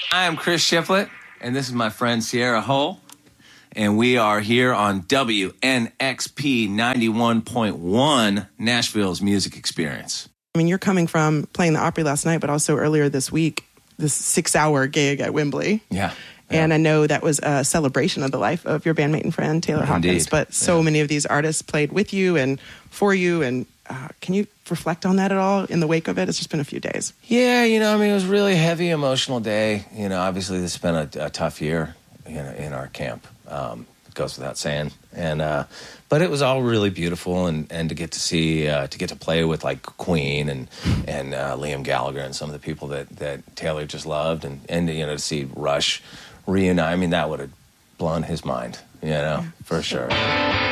I am Chris Shiflett, and this is my friend Sierra Hull, and we are here on WNXP 91.1, Nashville's music experience. I mean, you're coming from playing the Opry last night, but also earlier this week, this 6-hour gig at Wembley. Yeah. And I know that was a celebration of the life of your bandmate and friend, Taylor Hawkins. Indeed. But so many of these artists played with you and for you. And can you reflect on that at all in the wake of it? It's just been a few days. Yeah, it was a really heavy, emotional day. Obviously this has been a tough year in our camp. It goes without saying. And but it was all really beautiful, and to get to see, to get to play with like Queen and Liam Gallagher and some of the people that Taylor just loved, and to see Rush reunite. I mean, that would have blown his mind, for sure.